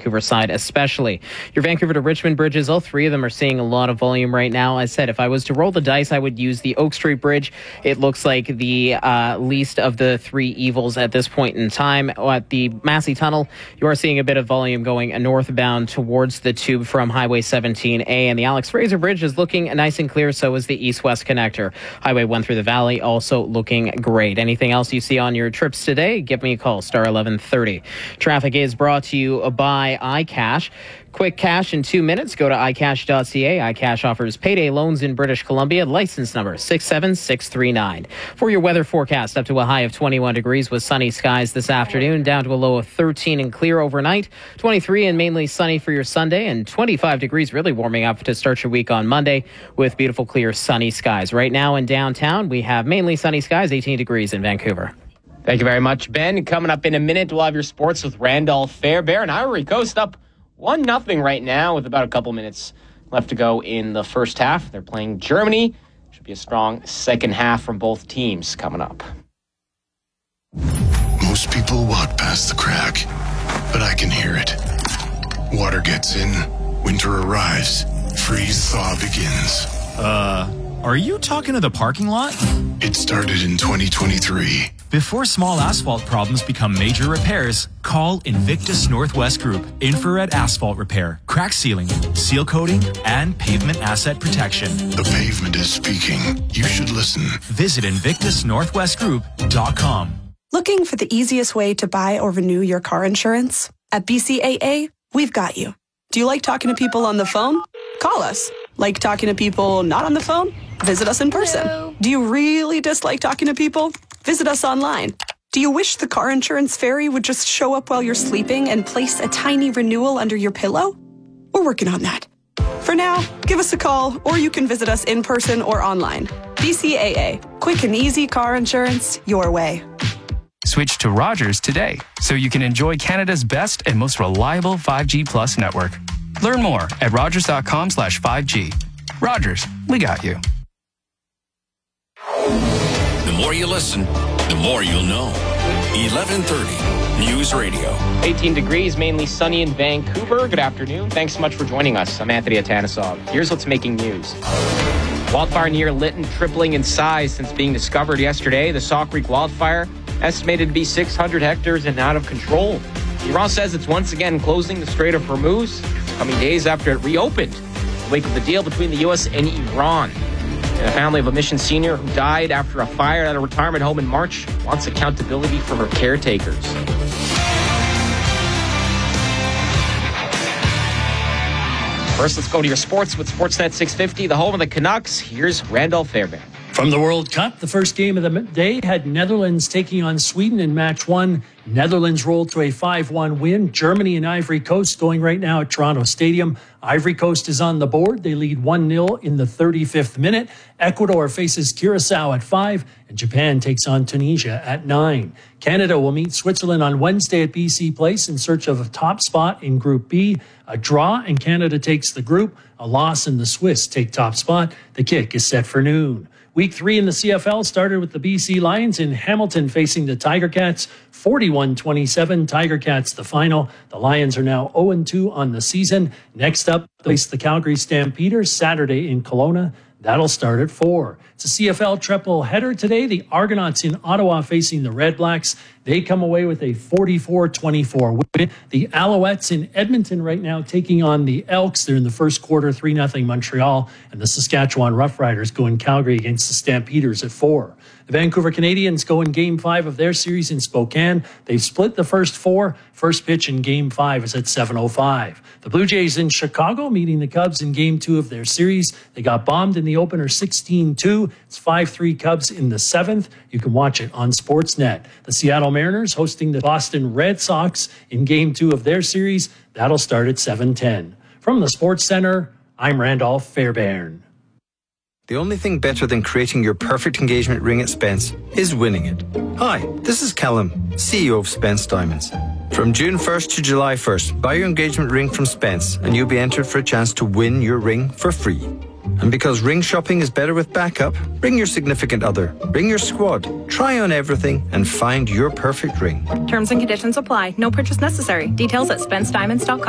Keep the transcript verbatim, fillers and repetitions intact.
Vancouver side especially. Your Vancouver to Richmond bridges, all three of them are seeing a lot of volume right now. As I said, if I was to roll the dice, I would use the Oak Street Bridge. It looks like the uh, least of the three evils at this point in time. At the Massey Tunnel, you are seeing a bit of volume going northbound towards the tube from Highway seventeen A, and the Alex Fraser Bridge is looking nice and clear. So is the east-west connector. Highway one through the Valley also looking great. Anything else you see on your trips today, give me a call, star eleven thirty. Traffic is brought to you by iCash. Quick cash in two minutes. Go to i cash dot c a. iCash offers payday loans in British Columbia. License number six seven six three nine. For your weather forecast, up to a high of twenty-one degrees with sunny skies this afternoon, down to a low of thirteen and clear overnight, twenty-three and mainly sunny for your Sunday, and twenty-five degrees really warming up to start your week on Monday with beautiful, clear, sunny skies. Right now in downtown, we have mainly sunny skies, eighteen degrees in Vancouver. Thank you very much, Ben. Coming up in a minute, we'll have your sports with Randolph Fairbairn. Ivory Coast up one nothing right now with about a couple minutes left to go in the first half. They're playing Germany. Should be a strong second half from both teams coming up. Most people walk past the crack, but I can hear it. Water gets in, winter arrives, freeze-thaw begins. Uh, are you talking to the parking lot? It started in twenty twenty-three. Before small asphalt problems become major repairs, call Invictus Northwest Group. Infrared asphalt repair, crack sealing, seal coating, and pavement asset protection. The pavement is speaking. You should listen. Visit invictus northwest group dot com. Looking for the easiest way to buy or renew your car insurance? At B C A A, we've got you. Do you like talking to people on the phone? Call us. Like talking to people not on the phone? Visit us in person. Hello. Do you really dislike talking to people? Visit us online. Do you wish the car insurance fairy would just show up while you're sleeping and place a tiny renewal under your pillow? We're working on that. For now, give us a call, or you can visit us in person or online. B C A A. Quick and easy car insurance your way. Switch to Rogers today so you can enjoy Canada's best and most reliable five G Plus network. Learn more at rogers.com slash 5G. Rogers, we got you. The more you listen, the more you'll know. eleven thirty News Radio. eighteen degrees, mainly sunny in Vancouver. Good afternoon. Thanks so much for joining us. I'm Anthony Atanasov. Here's what's making news. Wildfire near Lytton tripling in size since being discovered yesterday. The Sauk Creek wildfire estimated to be six hundred hectares and out of control. Iran says it's once again closing the Strait of Hormuz, coming days after it reopened in the wake of the deal between the U S and Iran. And a family of a Mission senior who died after a fire at a retirement home in March wants accountability from her caretakers. First, let's go to your sports with Sportsnet six fifty, the home of the Canucks. Here's Randolph Fairbairn. From the World Cup, the first game of the day had Netherlands taking on Sweden in match one. Netherlands rolled to a five one win. Germany and Ivory Coast going right now at Toronto Stadium. Ivory Coast is on the board. They lead one nil in the thirty-fifth minute. Ecuador faces Curacao at five, and Japan takes on Tunisia at nine. Canada will meet Switzerland on Wednesday at B C Place in search of a top spot in Group B. A draw and Canada takes the group. A loss and the Swiss take top spot. The kick is set for noon. Week three in the C F L started with the B C Lions in Hamilton facing the Tiger Cats. forty-one twenty-seven, Tiger Cats the final. The Lions are now oh and two on the season. Next up, they face the Calgary Stampeders Saturday in Kelowna. That'll start at four. It's a C F L triple header today. The Argonauts in Ottawa facing the Red Blacks. They come away with a forty-four twenty-four win. The Alouettes in Edmonton right now taking on the Elks. They're in the first quarter, three nothing Montreal. And the Saskatchewan Roughriders go in Calgary against the Stampeders at four. The Vancouver Canadians go in Game five of their series in Spokane. They've split the first four. First pitch in Game five is at seven oh five. The Blue Jays in Chicago meeting the Cubs in Game two of their series. They got bombed in the opener sixteen two. It's five three Cubs in the seventh. You can watch it on Sportsnet. The Seattle Mariners hosting the Boston Red Sox in Game two of their series. That'll start at seven ten. From the Sports Center, I'm Randolph Fairbairn. The only thing better than creating your perfect engagement ring at Spence is winning it. Hi, this is Callum, C E O of Spence Diamonds. From June first to July first, buy your engagement ring from Spence and you'll be entered for a chance to win your ring for free. And because ring shopping is better with backup, bring your significant other, bring your squad, try on everything and find your perfect ring. Terms and conditions apply. No purchase necessary. Details at spence diamonds dot com.